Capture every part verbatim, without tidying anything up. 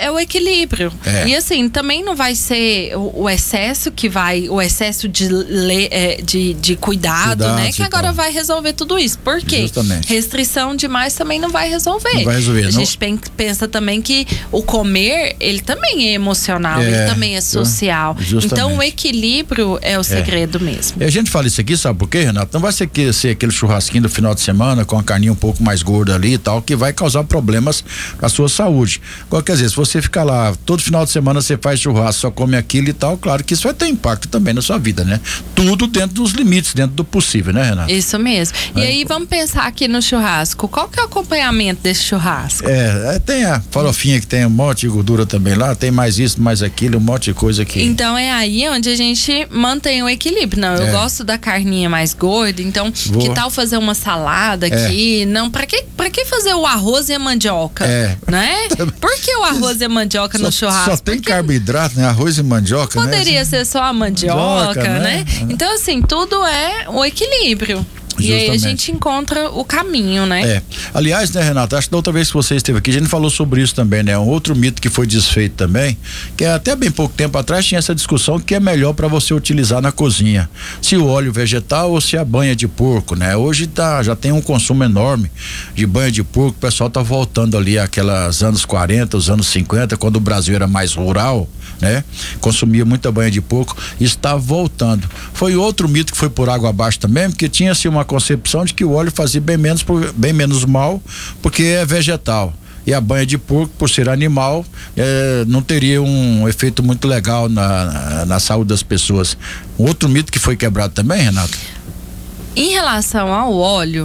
é o equilíbrio. É. E assim, também não vai ser o, o excesso que vai, o excesso de, le, é, de, de cuidado, Cuidado, né? Que agora então. vai resolver tudo isso. Por quê? Justamente. Restrição demais também não vai resolver. Não vai resolver. A não... gente pensa também que o comer, ele também é emocional, É, ele também é social. justamente. Então o equilíbrio é o segredo é. mesmo. E a gente fala isso aqui, sabe por quê, Renato? Não vai ser, que, ser aquele churrasquinho do final de semana com a carninha um pouco mais gorda ali e tal, que vai causar problemas pra sua saúde. Agora, quer dizer, se você ficar lá todo final de semana você faz churrasco, só come aquilo e tal, claro que isso vai ter impacto também na sua vida, né? Tudo dentro dos limites, dentro do possível, né, Renato? Isso mesmo. E é. aí vamos pensar aqui no churrasco. Qual que é o acompanhamento desse churrasco? É, tem a farofinha que tem um monte de gordura também lá, tem mais isso, mais aquilo, um monte de coisa aqui. Então é aí onde a gente mantém o equilíbrio. Não, eu é. gosto da carninha mais gorda, então Vou. que tal fazer uma salada é. aqui? Não, pra que, pra que fazer o arroz e a mandioca? É. Né? Por que o arroz e a mandioca só, no churrasco? Só tem Porque carboidrato, né? Arroz e mandioca, poderia né? ser só a mandioca, mandioca né? né? Então assim, tudo é o equilíbrio. Justamente. E aí a gente encontra o caminho, né? É. Aliás, né, Renata, acho que da outra vez que você esteve aqui, a gente falou sobre isso também, né? Um outro mito que foi desfeito também, que é até bem pouco tempo atrás tinha essa discussão que é melhor para você utilizar na cozinha. Se o óleo vegetal ou se a banha de porco, né? Hoje tá, já tem um consumo enorme de banha de porco, o pessoal tá voltando ali àquelas anos quarenta, os anos cinquenta, quando o Brasil era mais rural, né? Consumia muita banha de porco e está voltando. Foi outro mito que foi por água abaixo também, porque tinha-se uma concepção de que o óleo fazia bem menos, bem menos mal, porque é vegetal. E a banha de porco, por ser animal, é, não teria um efeito muito legal na, na, na saúde das pessoas. Outro mito que foi quebrado também, Renato? Em relação ao óleo,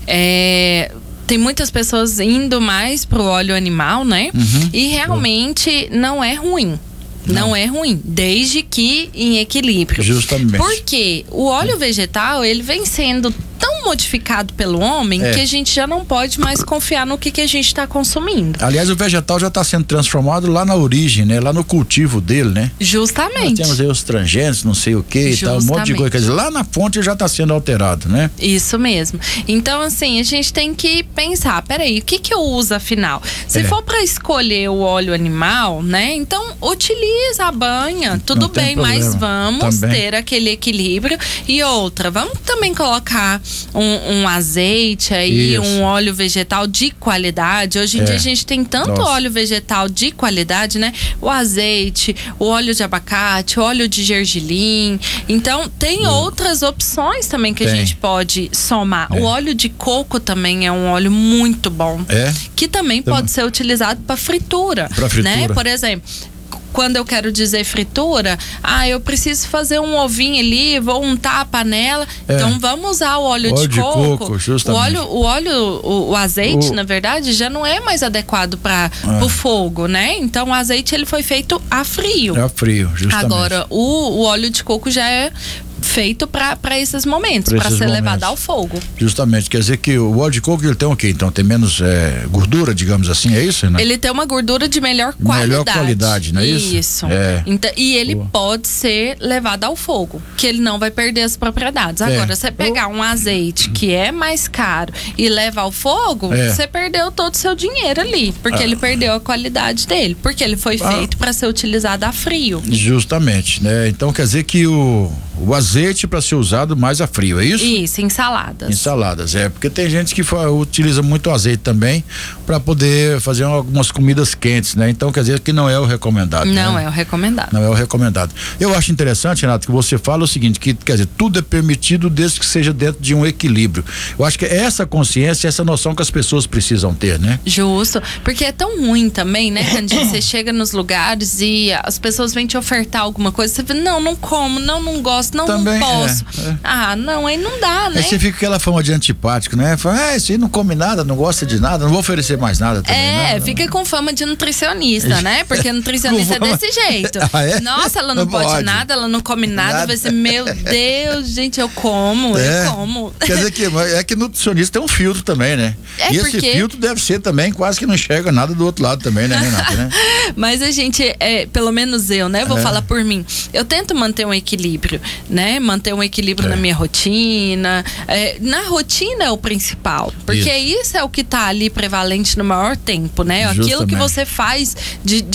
é... tem muitas pessoas indo mais pro óleo animal, né? Uhum. E realmente não é ruim. Não. não é ruim, desde que em equilíbrio. Justamente. Porque o óleo vegetal, ele vem sendo tão modificado pelo homem é. que a gente já não pode mais confiar no que, que a gente está consumindo. Aliás, o vegetal já está sendo transformado lá na origem, né? Lá no cultivo dele, né? Justamente. Nós temos aí os transgênicos, não sei o que e tal, um monte de coisa. Quer dizer, lá na fonte já está sendo alterado, né? Isso mesmo. Então, assim, a gente tem que pensar, peraí, o que que eu uso afinal? Se é. for para escolher o óleo animal, né? Então, utiliza a banha, tudo bem, mas vamos também. ter aquele equilíbrio. E outra, vamos também colocar Um, um azeite aí, Isso. um óleo vegetal de qualidade. Hoje em é. dia a gente tem tanto Nossa. óleo vegetal de qualidade, né? O azeite, o óleo de abacate, o óleo de gergelim. Então tem hum. outras opções também que tem. a gente pode somar. É. O óleo de coco também é um óleo muito bom. É. Que também então, pode ser utilizado para fritura, pra fritura. né? Por exemplo, quando eu quero dizer fritura, ah, eu preciso fazer um ovinho ali, vou untar a panela. É. Então vamos usar o óleo, óleo de, coco. de coco. Justamente. O óleo, o óleo, o, o azeite, o... na verdade, já não é mais adequado para é. o fogo, né? Então o azeite ele foi feito a frio. É a frio, justamente. Agora o, o óleo de coco já é feito para esses momentos, para ser momentos. levado ao fogo. Justamente, quer dizer que o óleo de coco ele tem o quê? Então tem menos é, gordura, digamos assim, é isso, né? Ele tem uma gordura de melhor qualidade. Melhor qualidade, não é isso? Isso. É. Então, e ele Boa. pode ser levado ao fogo, que ele não vai perder as propriedades. Agora, é. você pegar um azeite que é mais caro e leva ao fogo, é. você perdeu todo o seu dinheiro ali, porque ah. ele perdeu a qualidade dele, porque ele foi ah. feito para ser utilizado a frio. Justamente, né? Então quer dizer que o O azeite para ser usado mais a frio, é isso? Isso, em saladas. Em saladas, é, porque tem gente que fa, utiliza muito azeite também para poder fazer algumas comidas quentes, né? Então quer dizer que não é o recomendado. Não né? é o recomendado. Não é o recomendado. Eu acho interessante, Renato, que você fala o seguinte, que quer dizer, tudo é permitido desde que seja dentro de um equilíbrio. Eu acho que é essa consciência, essa noção que as pessoas precisam ter, né? Justo, porque é tão ruim também, né, Candinho? Você chega nos lugares e as pessoas vêm te ofertar alguma coisa, você fala, não, não como, não, não gosto, não, Também, não posso. É, é. Ah, não, aí não dá, né? Aí você fica com aquela fama de antipático, né? Fala, ah, isso aí não come nada, não gosta de nada, não vou oferecer mais nada também. É, não, fica não. com fama de nutricionista, né? Porque nutricionista é desse jeito. Ah, é? Nossa, ela não, não pode, pode nada, ela não come nada, nada. Vai ser, meu Deus, gente, eu como, é. eu como. Quer dizer que é que nutricionista tem um filtro também, né? É e porque... esse filtro deve ser também quase que não enxerga nada do outro lado também, né, Renata? Né? Mas a gente, é, pelo menos eu, né? Vou é. falar por mim. Eu tento manter um equilíbrio, né? Manter um equilíbrio é. na minha rotina. É, na rotina é o principal. Porque isso. isso é o que tá ali prevalente no maior tempo, né? Justamente. Aquilo que você faz de